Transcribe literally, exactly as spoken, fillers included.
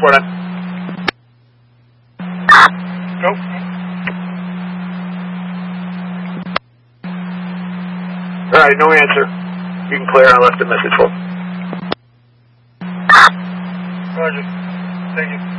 for it. Go. Alright, no answer. You can clear. I left a message for him. Roger. Thank you.